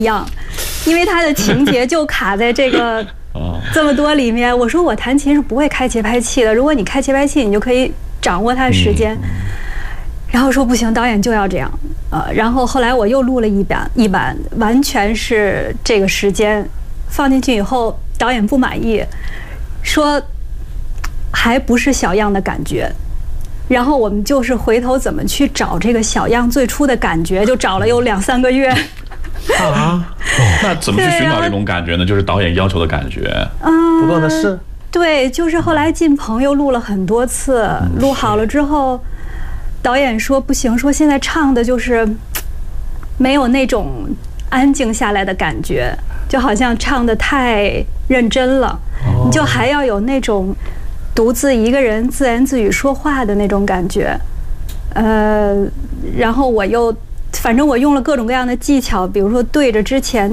一样，因为它的情节就卡在这个这么多里面。我说我弹琴是不会开节拍器的，如果你开节拍器，你就可以掌握它的时间。然后说不行，导演就要这样。然后后来我又录了一版，完全是这个时间放进去以后，导演不满意，说还不是小样的感觉。然后我们就是回头怎么去找这个小样最初的感觉，就找了有2、3个月。 那怎么去寻找这种感觉呢？就是导演要求的感觉， 不断的试。 对，就是后来进棚又录了很多次，录好了之后，导演说不行，说现在唱的就是没有那种安静下来的感觉，就好像唱的太认真了，你就还要有那种独自一个人自言自语说话的那种感觉。然后反正我用了各种各样的技巧，比如说对着之前